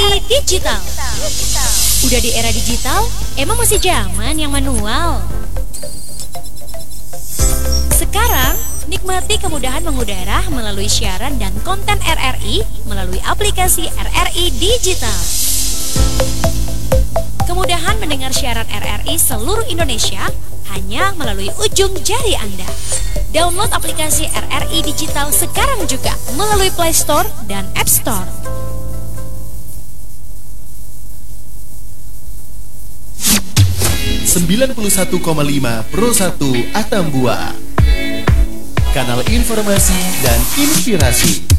RRI Digital. Udah di era digital, emang masih zaman yang manual? Sekarang, nikmati kemudahan mengudara melalui siaran dan konten RRI melalui aplikasi RRI Digital. Kemudahan mendengar siaran RRI seluruh Indonesia hanya melalui ujung jari Anda. Download aplikasi RRI Digital sekarang juga melalui Play Store dan App Store. ...91,5 Pro 1 Atambua, kanal informasi dan inspirasi.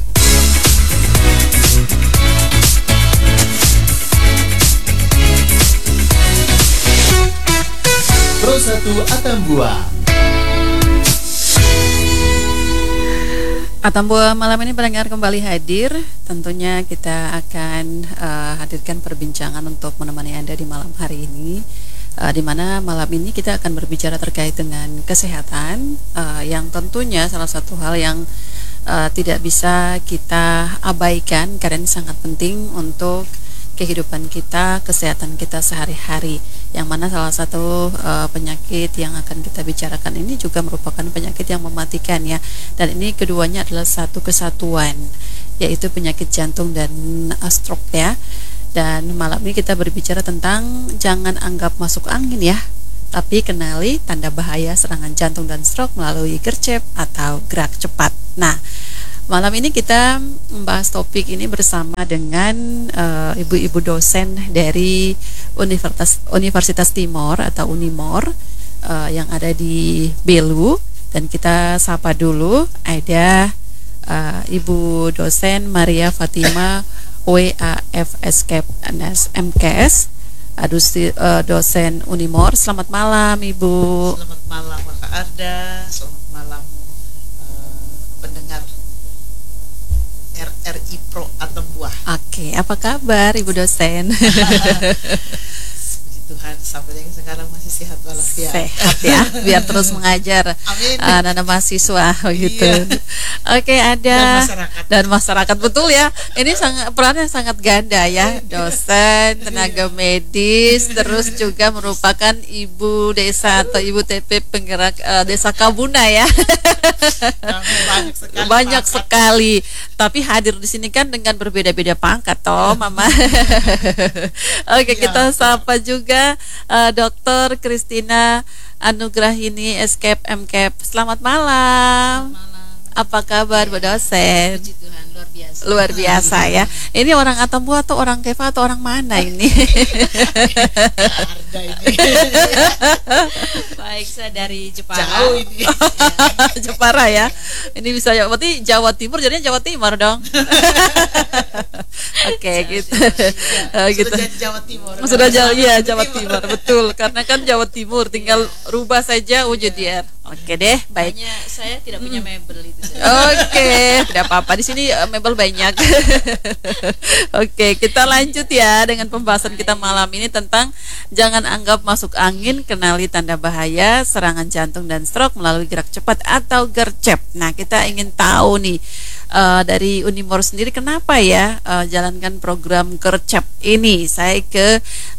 Pro 1 Atambua. Atambua malam ini pendengar kembali hadir. Tentunya kita akan hadirkan perbincangan untuk menemani Anda di malam hari ini. Di mana malam ini kita akan berbicara terkait dengan kesehatan, yang tentunya salah satu hal yang tidak bisa kita abaikan karena ini sangat penting untuk kehidupan kita, kesehatan kita sehari-hari. Yang mana salah satu penyakit yang akan kita bicarakan ini juga merupakan penyakit yang mematikan ya. Dan ini keduanya adalah satu kesatuan, yaitu penyakit jantung dan stroke ya. Dan malam ini kita berbicara tentang jangan anggap masuk angin ya, tapi kenali tanda bahaya serangan jantung dan stroke melalui gercep atau gerak cepat. Nah, malam ini kita membahas topik ini bersama dengan ibu-ibu dosen dari Universitas Timor atau Unimor yang ada di Belu. Dan kita sapa dulu, ada Ibu dosen Maria Fatima WAFSK MKS, dosen Unimor. Selamat malam Ibu. Selamat malam Kak Arda. Selamat malam pendengar RRI Pro Atambua. Oke, apa kabar Ibu dosen? Puji Tuhan sampai yang sekarang masih sehat walafiat. Sehat ya, biar terus mengajar. Amin. Anak-anak mahasiswa gitu. Iya. Oke, ada Dan masyarakat betul ya. Ini perannya sangat ganda ya, dosen, tenaga medis, terus juga merupakan ibu desa atau ibu TP penggerak desa Kabuna ya. Banyak sekali. Tapi hadir di sini kan dengan berbeda-beda pangkat toh, Mama. Oke, kita sapa juga Dr. Christina Anugrahini Escape MCAP. Selamat malam. Apa kabar Bu dosen? Puji Tuhan, luar biasa. Luar biasa ya. Ini orang Atambua atau orang Keva atau orang mana ini? Arda ini. Baik, saya dari Jepara. Jauh ini. Jepara ya. Ini bisa ya, berarti Jawa Timur jadinya Jawa Timur dong. Oke, gitu. Gitu. Sudah jadi Jawa Timur. Sudah jauh ya Jawa Timur, betul. Karena kan Jawa Timur tinggal rubah saja UJDR. Oke deh, baik. Hanya saya tidak punya mebel itu. Oke, tidak apa-apa. Di sini mebel banyak. Oke, kita lanjut ya dengan pembahasan kita malam ini tentang jangan anggap masuk angin, kenali tanda bahaya serangan jantung dan stroke melalui gerak cepat atau gercep. Nah, kita ingin tahu nih dari Unimor sendiri kenapa ya jalankan program gercep ini. Saya ke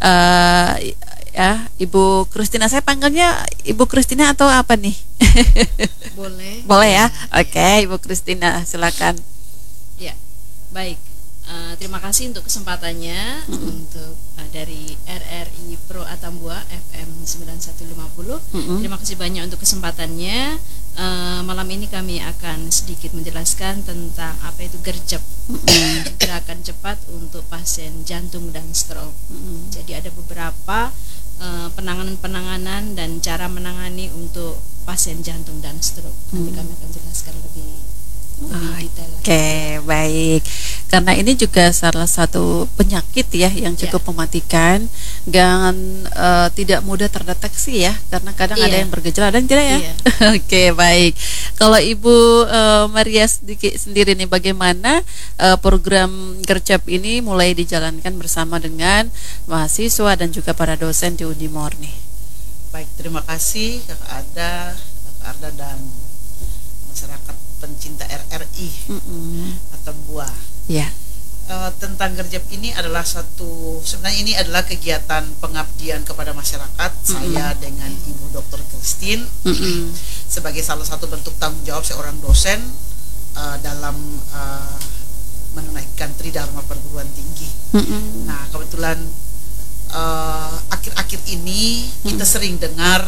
ya Ibu Christina, saya panggilnya Ibu Christina atau apa nih? Boleh ya. Oke, Ibu Christina silakan. Ya, baik. Terima kasih untuk kesempatannya untuk dari RRI Pro Atambua FM 9150. Terima kasih banyak untuk kesempatannya. Malam ini kami akan sedikit menjelaskan tentang apa itu gercep, gerakan cepat untuk pasien jantung dan stroke. Jadi ada beberapa penanganan dan cara menangani untuk pasien jantung dan stroke. Nanti kami akan jelaskan lebih detail lagi. Oke, baik. Karena ini juga salah satu penyakit ya yang cukup mematikan dan tidak mudah terdeteksi ya, karena kadang ada yang bergejala dan tidak ya. Oke, baik. Kalau Ibu Maria sendiri nih, bagaimana program gercep ini mulai dijalankan bersama dengan mahasiswa dan juga para dosen di Unimor nih? Baik, terima kasih Kakak Arda dan masyarakat pencinta RRI Atambua. Ya. Tentang gerjep ini adalah sebenarnya ini adalah kegiatan pengabdian kepada masyarakat. Saya dengan Ibu Dr. Christine sebagai salah satu bentuk tanggung jawab seorang dosen dalam menunaikan Tridharma perguruan tinggi. Nah, kebetulan akhir-akhir ini kita sering dengar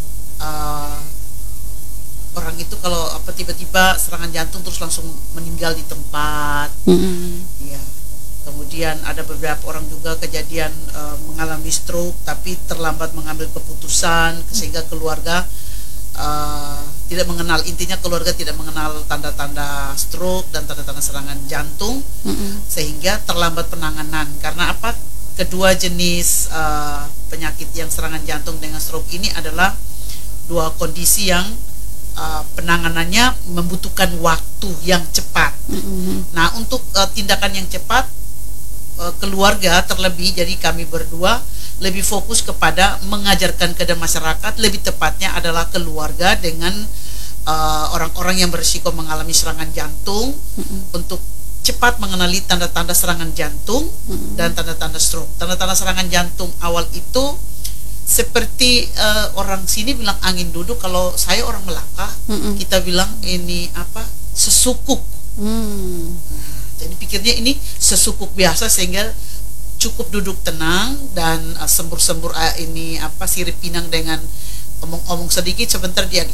orang itu kalau tiba-tiba serangan jantung terus langsung meninggal di tempat. Ya. Kemudian ada beberapa orang juga kejadian mengalami stroke tapi terlambat mengambil keputusan sehingga keluarga tidak mengenal, intinya keluarga tidak mengenal tanda-tanda stroke dan tanda-tanda serangan jantung, sehingga terlambat penanganan. Karena apa? Kedua jenis penyakit yang serangan jantung dengan stroke ini adalah dua kondisi yang penanganannya membutuhkan waktu yang cepat. Nah, untuk tindakan yang cepat, keluarga terlebih, jadi kami berdua lebih fokus kepada mengajarkan kepada masyarakat, lebih tepatnya adalah keluarga dengan orang-orang yang berisiko mengalami serangan jantung untuk cepat mengenali tanda-tanda serangan jantung dan tanda-tanda stroke. Tanda-tanda serangan jantung awal itu seperti orang sini bilang angin duduk, kalau saya orang Melaka kita bilang ini apa, sesukuk. Jadi pikirnya ini sesukuk biasa sehingga cukup duduk tenang dan sembur-sembur ini apa, sirip pinang dengan omong-omong sedikit, sebentar dia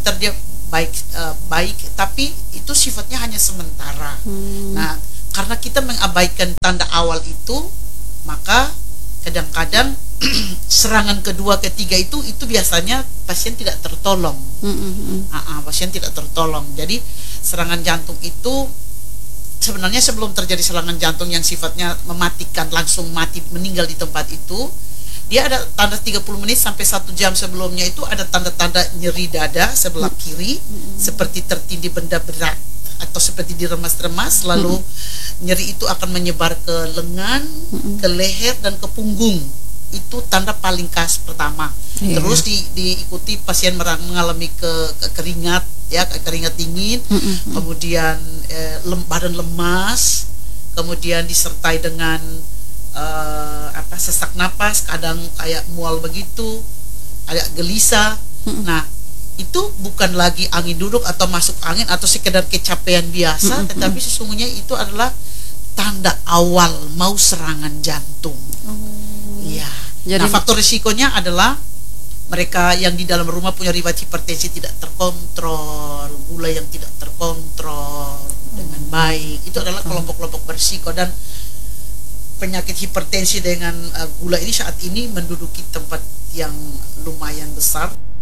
baik, tapi itu sifatnya hanya sementara. Nah, karena kita mengabaikan tanda awal itu, maka kadang-kadang serangan kedua, ketiga itu biasanya pasien tidak tertolong. Pasien tidak tertolong. Jadi serangan jantung itu sebenarnya sebelum terjadi serangan jantung yang sifatnya mematikan, langsung mati meninggal di tempat itu, dia ada tanda 30 menit sampai 1 jam sebelumnya itu ada tanda-tanda nyeri dada sebelah kiri, seperti tertindih benda berat atau seperti diremas-remas, lalu nyeri itu akan menyebar ke lengan, ke leher dan ke punggung. Itu tanda paling khas pertama. Terus diikuti pasien mengalami keringat, ya, keringat dingin, kemudian badan lemas, kemudian disertai dengan sesak napas, kadang kayak mual begitu, agak gelisah. Nah, itu bukan lagi angin duduk atau masuk angin atau sekedar kecapean biasa, tetapi sesungguhnya itu adalah tanda awal mau serangan jantung. Iya. Nah, faktor risikonya adalah mereka yang di dalam rumah punya riwayat hipertensi tidak terkontrol, gula yang tidak terkontrol dengan baik. Itu adalah kelompok-kelompok berisiko, dan penyakit hipertensi dengan gula ini saat ini menduduki tempat yang lumayan besar.